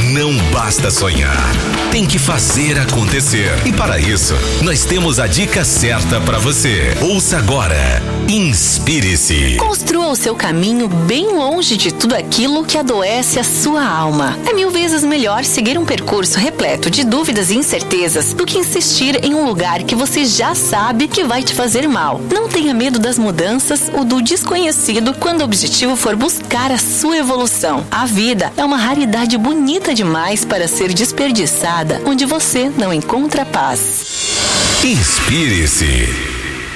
Não basta sonhar, tem que fazer acontecer. E para isso, nós temos a dica certa para você. Ouça agora. Inspire-se. Construa o seu caminho bem longe de tudo aquilo que adoece a sua alma. É 1000 vezes melhor seguir um percurso repleto de dúvidas e incertezas do que insistir em um lugar que você já sabe que vai te fazer mal. Não tenha medo das mudanças ou do desconhecido quando o objetivo for buscar a sua evolução. A vida é uma raridade bonita demais para ser desperdiçada onde você não encontra paz. Inspire-se.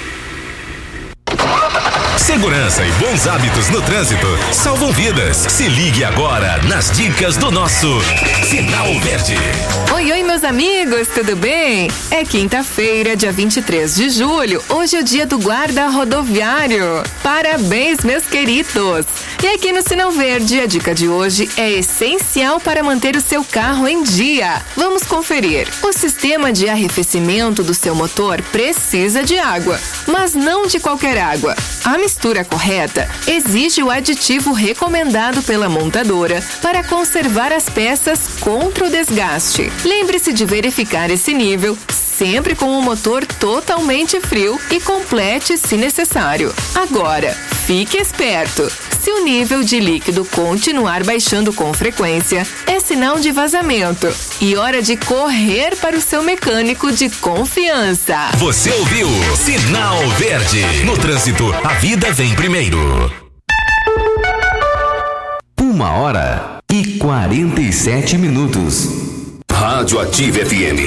Segurança e bons hábitos no trânsito salvam vidas. Se ligue agora nas dicas do nosso Sinal Verde. Oi, meus amigos, tudo bem? É quinta-feira, dia 23 de julho. Hoje é o dia do guarda rodoviário. Parabéns, meus queridos! E aqui no Sinal Verde, a dica de hoje é essencial para manter o seu carro em dia. Vamos conferir. O sistema de arrefecimento do seu motor precisa de água, mas não de qualquer água. A mistura correta exige o aditivo recomendado pela montadora para conservar as peças contra o desgaste. Lembre-se de verificar esse nível sempre com o motor totalmente frio e complete se necessário. Agora, fique esperto! Se o nível de líquido continuar baixando com frequência, é sinal de vazamento e hora de correr para o seu mecânico de confiança. Você ouviu Sinal Verde. No trânsito, a vida vem primeiro. 1h47. Rádio Ativa FM